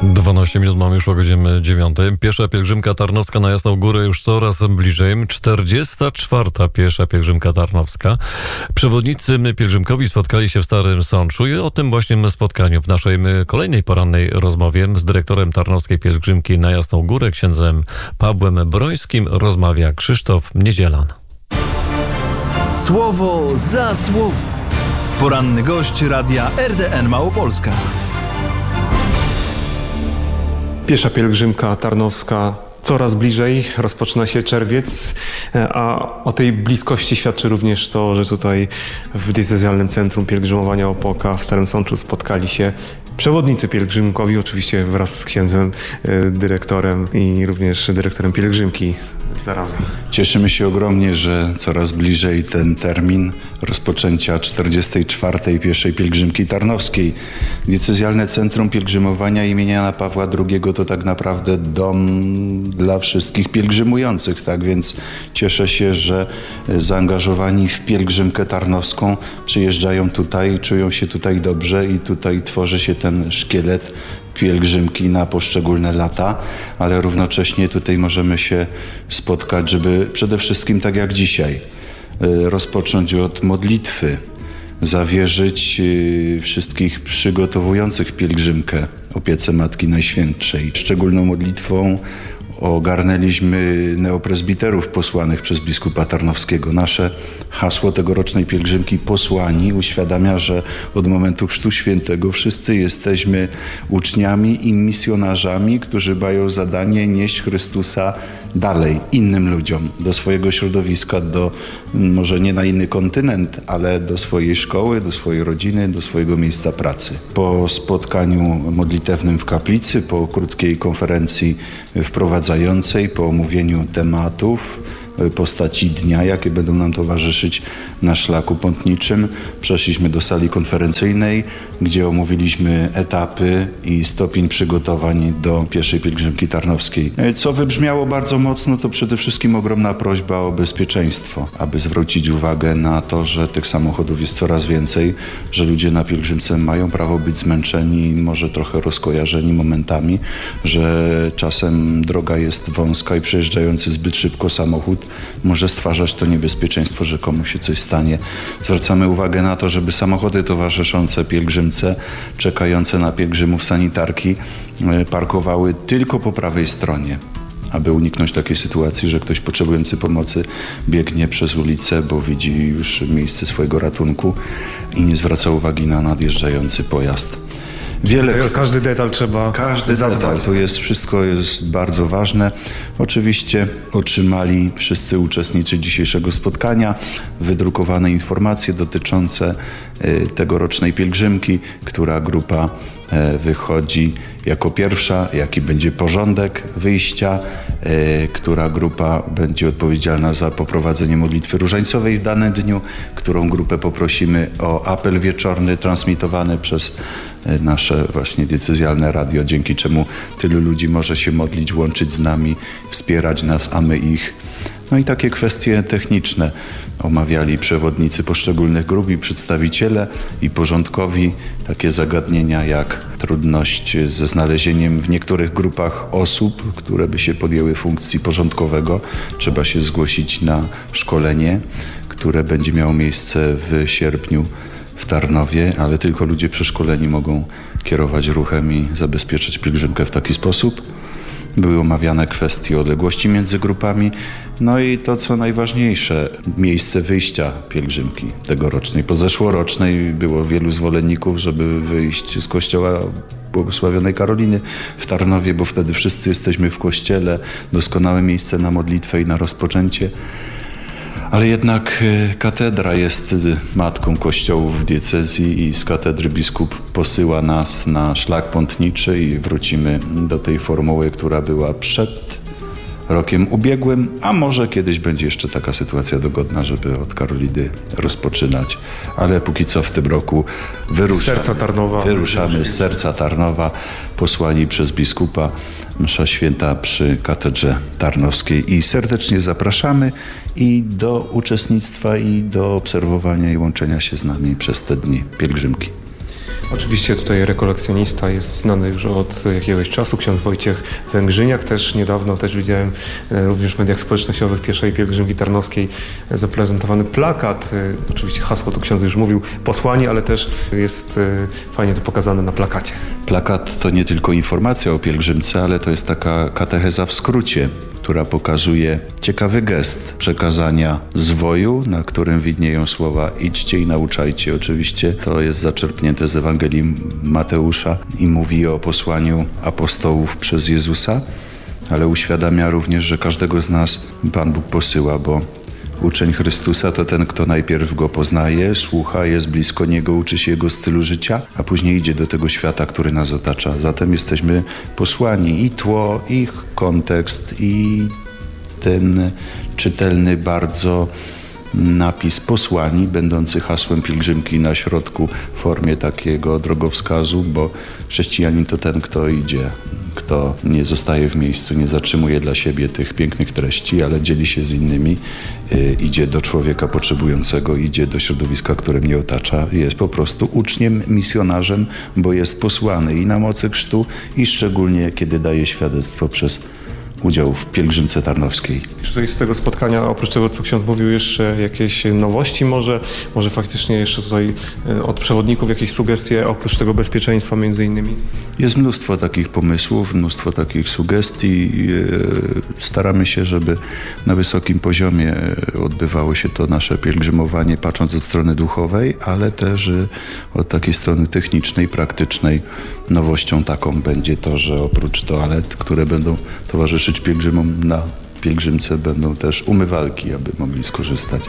12 minut mamy już po godzinie 9. Piesza pielgrzymka tarnowska na Jasną Górę już coraz bliżej. 44. piesza pielgrzymka tarnowska. Przewodnicy pielgrzymkowi spotkali się w Starym Sączu i o tym właśnie spotkaniu w naszej kolejnej porannej rozmowie z dyrektorem Tarnowskiej Pielgrzymki na Jasną Górę, księdzem Pawłem Brońskim, rozmawia Krzysztof Niedzielan. Słowo za słowo. Poranny gość Radia RDN Małopolska. Piesza pielgrzymka tarnowska coraz bliżej, rozpoczyna się czerwiec, a o tej bliskości świadczy również to, że tutaj w Diecezjalnym Centrum Pielgrzymowania Opoka w Starym Sączu spotkali się przewodnicy pielgrzymkowi, oczywiście wraz z księdzem dyrektorem i również dyrektorem pielgrzymki zarazem. Cieszymy się ogromnie, że coraz bliżej ten termin rozpoczęcia 44. pieszej pielgrzymki tarnowskiej. Diecezjalne Centrum Pielgrzymowania imienia Jana Pawła II to tak naprawdę dom dla wszystkich pielgrzymujących, tak więc cieszę się, że zaangażowani w pielgrzymkę tarnowską przyjeżdżają tutaj, czują się tutaj dobrze i tutaj tworzy się ten szkielet pielgrzymki na poszczególne lata, ale równocześnie tutaj możemy się spotkać, żeby przede wszystkim tak jak dzisiaj rozpocząć od modlitwy, zawierzyć wszystkich przygotowujących pielgrzymkę opiece Matki Najświętszej. Szczególną modlitwą ogarnęliśmy neopresbiterów posłanych przez biskupa Tarnowskiego. Nasze hasło tegorocznej pielgrzymki Posłani uświadamia, że od momentu Chrztu Świętego wszyscy jesteśmy uczniami i misjonarzami, którzy mają zadanie nieść Chrystusa dalej, innym ludziom, do swojego środowiska, może nie na inny kontynent, ale do swojej szkoły, do swojej rodziny, do swojego miejsca pracy. Po spotkaniu modlitewnym w kaplicy, po krótkiej konferencji wprowadzającej, po omówieniu tematów, postaci dnia, jakie będą nam towarzyszyć na szlaku pątniczym, przeszliśmy do sali konferencyjnej, gdzie omówiliśmy etapy i stopień przygotowań do pieszej pielgrzymki tarnowskiej. Co wybrzmiało bardzo mocno, to przede wszystkim ogromna prośba o bezpieczeństwo, aby zwrócić uwagę na to, że tych samochodów jest coraz więcej, że ludzie na pielgrzymce mają prawo być zmęczeni, może trochę rozkojarzeni momentami, że czasem droga jest wąska i przejeżdżający zbyt szybko samochód może stwarzać to niebezpieczeństwo, że komuś się coś stanie. Zwracamy uwagę na to, żeby samochody towarzyszące pielgrzymce, czekające na pielgrzymów sanitarki, parkowały tylko po prawej stronie, aby uniknąć takiej sytuacji, że ktoś potrzebujący pomocy biegnie przez ulicę, bo widzi już miejsce swojego ratunku i nie zwraca uwagi na nadjeżdżający pojazd. Każdy detal trzeba zadbać. To wszystko jest bardzo ważne. Oczywiście otrzymali wszyscy uczestnicy dzisiejszego spotkania wydrukowane informacje dotyczące tegorocznej pielgrzymki, która grupa wychodzi jako pierwsza, jaki będzie porządek wyjścia, która grupa będzie odpowiedzialna za poprowadzenie modlitwy różańcowej w danym dniu, którą grupę poprosimy o apel wieczorny transmitowany przez nasze właśnie diecezjalne radio, dzięki czemu tylu ludzi może się modlić, łączyć z nami, wspierać nas, a my ich. No i takie kwestie techniczne omawiali przewodnicy poszczególnych grup i przedstawiciele i porządkowi. Takie zagadnienia jak trudność ze znalezieniem w niektórych grupach osób, które by się podjęły funkcji porządkowego. Trzeba się zgłosić na szkolenie, które będzie miało miejsce w sierpniu w Tarnowie, ale tylko ludzie przeszkoleni mogą kierować ruchem i zabezpieczać pielgrzymkę w taki sposób. Były omawiane kwestie odległości między grupami, no i to, co najważniejsze, miejsce wyjścia pielgrzymki tegorocznej. Po zeszłorocznej było wielu zwolenników, żeby wyjść z kościoła Błogosławionej Karoliny w Tarnowie, bo wtedy wszyscy jesteśmy w kościele, doskonałe miejsce na modlitwę i na rozpoczęcie. Ale jednak katedra jest matką kościołów w diecezji i z katedry biskup posyła nas na szlak pątniczy i wrócimy do tej formuły, która była przed rokiem ubiegłym, a może kiedyś będzie jeszcze taka sytuacja dogodna, żeby od Karoliny rozpoczynać. Ale póki co w tym roku wyruszamy z serca Tarnowa, posłani przez biskupa, msza święta przy katedrze tarnowskiej i serdecznie zapraszamy i do uczestnictwa i do obserwowania i łączenia się z nami przez te dni pielgrzymki. Oczywiście tutaj rekolekcjonista jest znany już od jakiegoś czasu, ksiądz Wojciech Węgrzyniak. Też niedawno widziałem również w mediach społecznościowych pierwszej pielgrzymki tarnowskiej zaprezentowany plakat. Oczywiście hasło, tu ksiądz już mówił, posłanie, ale też jest fajnie to pokazane na plakacie. Plakat to nie tylko informacja o pielgrzymce, ale to jest taka katecheza w skrócie, która pokazuje ciekawy gest przekazania zwoju, na którym widnieją słowa idźcie i nauczajcie. Oczywiście to jest zaczerpnięte z Ewangelii Mateusza i mówi o posłaniu apostołów przez Jezusa, ale uświadamia również, że każdego z nas Pan Bóg posyła, bo uczeń Chrystusa to ten, kto najpierw Go poznaje, słucha, jest blisko Niego, uczy się Jego stylu życia, a później idzie do tego świata, który nas otacza. Zatem jesteśmy posłani i tło, i kontekst, i ten czytelny bardzo napis posłani, będący hasłem pielgrzymki na środku w formie takiego drogowskazu, bo chrześcijanin to ten, kto idzie, kto nie zostaje w miejscu, nie zatrzymuje dla siebie tych pięknych treści, ale dzieli się z innymi, idzie do człowieka potrzebującego, idzie do środowiska, które mnie otacza, jest po prostu uczniem, misjonarzem, bo jest posłany i na mocy chrztu, i szczególnie kiedy daje świadectwo przez udział w pielgrzymce tarnowskiej. Czy tutaj z tego spotkania, oprócz tego, co ksiądz mówił, jeszcze jakieś nowości może faktycznie jeszcze tutaj od przewodników jakieś sugestie, oprócz tego bezpieczeństwa między innymi? Jest mnóstwo takich pomysłów, mnóstwo takich sugestii. Staramy się, żeby na wysokim poziomie odbywało się to nasze pielgrzymowanie, patrząc od strony duchowej, ale też od takiej strony technicznej, praktycznej. Nowością taką będzie to, że oprócz toalet, które będą towarzyszyć pielgrzymom na pielgrzymce, będą też umywalki, aby mogli skorzystać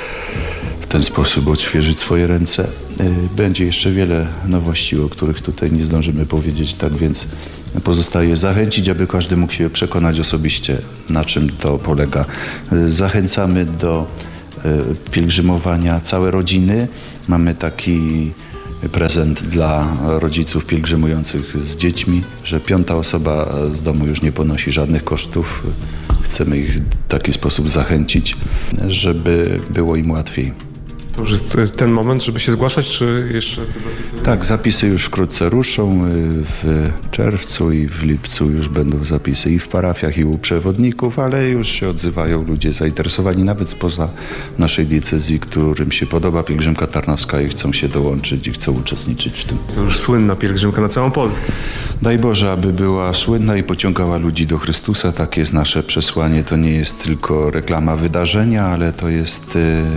w ten sposób, odświeżyć swoje ręce. Będzie jeszcze wiele nowości, o których tutaj nie zdążymy powiedzieć, tak więc pozostaje zachęcić, aby każdy mógł się przekonać osobiście, na czym to polega. Zachęcamy do pielgrzymowania całe rodziny. Mamy taki prezent dla rodziców pielgrzymujących z dziećmi, że 5. osoba z domu już nie ponosi żadnych kosztów. Chcemy ich w taki sposób zachęcić, żeby było im łatwiej. To już jest ten moment, żeby się zgłaszać, czy jeszcze te zapisy? Tak, zapisy już wkrótce ruszą. W czerwcu i w lipcu już będą zapisy i w parafiach, i u przewodników, ale już się odzywają ludzie zainteresowani nawet spoza naszej diecezji, którym się podoba pielgrzymka tarnowska i chcą się dołączyć i chcą uczestniczyć w tym. To już słynna pielgrzymka na całą Polskę. Daj Boże, aby była słynna i pociągała ludzi do Chrystusa. Takie jest nasze przesłanie. To nie jest tylko reklama wydarzenia, ale to jest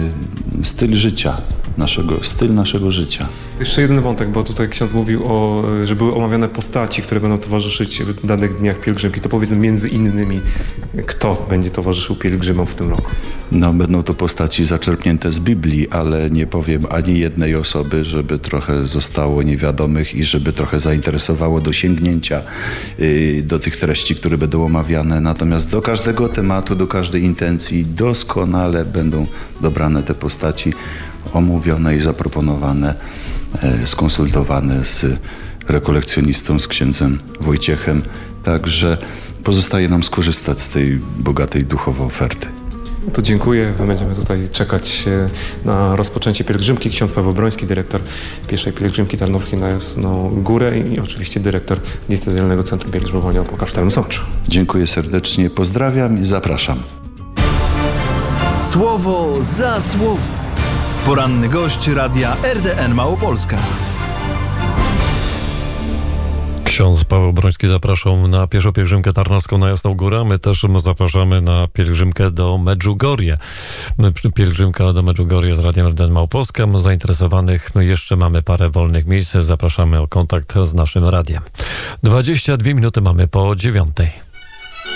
styl życia, styl naszego życia. Jeszcze jeden wątek, bo tutaj ksiądz mówił że były omawiane postaci, które będą towarzyszyć w danych dniach pielgrzymki. To powiedzmy między innymi, kto będzie towarzyszył pielgrzymom w tym roku? No, będą to postaci zaczerpnięte z Biblii, ale nie powiem ani jednej osoby, żeby trochę zostało niewiadomych i żeby trochę zainteresowało do sięgnięcia do tych treści, które będą omawiane. Natomiast do każdego tematu, do każdej intencji doskonale będą dobrane te postaci, omówione i zaproponowane, skonsultowane z rekolekcjonistą, z księdzem Wojciechem. Także pozostaje nam skorzystać z tej bogatej duchowo oferty. To dziękuję. Będziemy tutaj czekać na rozpoczęcie pielgrzymki. Ksiądz Paweł Broński, dyrektor pierwszej pielgrzymki tarnowskiej na Jasną Górę i oczywiście dyrektor Diecezjalnego Centrum Pielgrzymowania Opoka w Starym Sączu. Dziękuję serdecznie, pozdrawiam i zapraszam. Słowo za słowo. Poranny gość Radia RDN Małopolska. Ksiądz Paweł Broński zapraszał na pierwszą pielgrzymkę tarnowską na Jasną Górę. My też zapraszamy na pielgrzymkę do Medjugorje. Pielgrzymka do Medjugorje z Radiem RDN Małopolska. Zainteresowanych jeszcze mamy parę wolnych miejsc. Zapraszamy o kontakt z naszym radiem. 22 minuty mamy po 9:00.